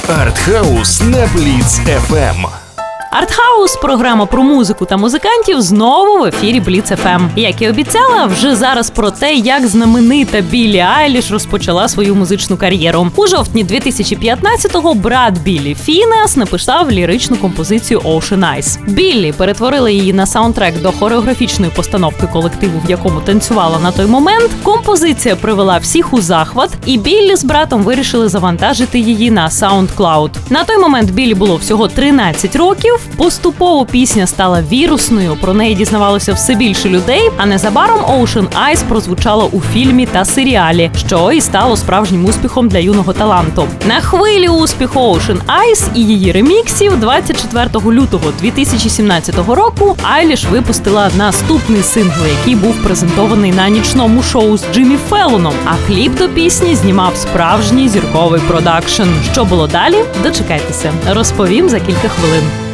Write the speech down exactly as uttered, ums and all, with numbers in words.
Артхаус на Бліц еф ем. Артхаус – програма про музику та музикантів знову в ефірі Бліц еф ем. Як і обіцяла, вже зараз про те, як знаменита Біллі Айліш розпочала свою музичну кар'єру. У жовтні дві тисячі п'ятнадцятого брат Біллі, Фінеас, написав ліричну композицію Ocean Eyes. Біллі перетворила її на саундтрек до хореографічної постановки колективу, в якому танцювала на той момент. Композиція привела всіх у захват, і Біллі з братом вирішили завантажити її на SoundCloud. На той момент Біллі було всього тринадцять років. Поступово пісня стала вірусною, про неї дізнавалося все більше людей, а незабаром Ocean Eyes прозвучала у фільмі та серіалі, що і стало справжнім успіхом для юного таланту. На хвилі успіху Ocean Eyes і її реміксів двадцять четвертого лютого дві тисячі сімнадцятого року Айліш випустила наступний сингл, який був презентований на нічному шоу з Джиммі Феллоном, а кліп до пісні знімав справжній зірковий продакшн. Що було далі? Дочекайтеся. Розповім за кілька хвилин.